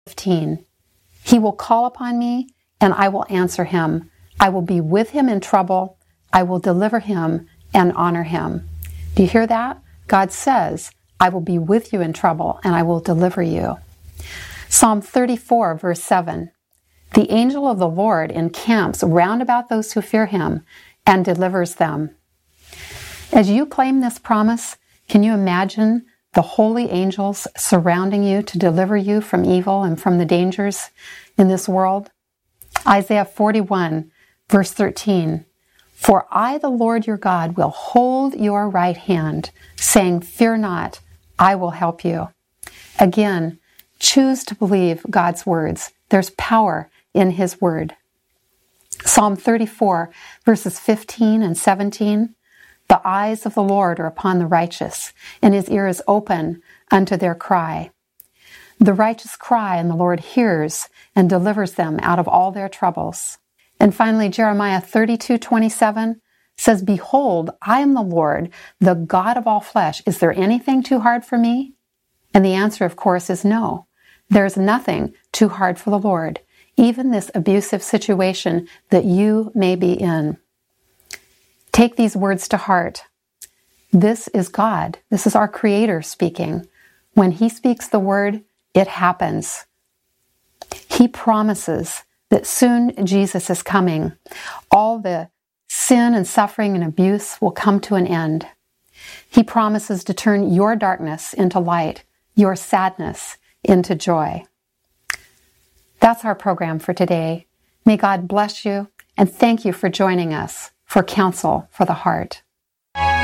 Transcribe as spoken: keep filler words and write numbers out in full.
fifteen. He will call upon me, and I will answer him. I will be with him in trouble. I will deliver him and honor him. Do you hear that? God says, I will be with you in trouble, and I will deliver you. Psalm thirty-four, verse seven. The angel of the Lord encamps round about those who fear him and delivers them. As you claim this promise, can you imagine the holy angels surrounding you to deliver you from evil and from the dangers in this world? Isaiah forty-one, verse thirteen. For I, the Lord your God, will hold your right hand, saying, fear not, I will help you. Again, choose to believe God's words. There's power in his word. Psalm thirty-four, verses fifteen and seventeen. The eyes of the Lord are upon the righteous, and his ear is open unto their cry. The righteous cry, and the Lord hears and delivers them out of all their troubles. And finally, Jeremiah thirty-two, twenty-seven says, behold, I am the Lord, the God of all flesh. Is there anything too hard for me? And the answer, of course, is no. There's nothing too hard for the Lord, even this abusive situation that you may be in. Take these words to heart. This is God. This is our Creator speaking. When he speaks the word, it happens. He promises that soon Jesus is coming. All the sin and suffering and abuse will come to an end. He promises to turn your darkness into light, your sadness into joy. That's our program for today. May God bless you, and thank you for joining us for Counsel for the Heart.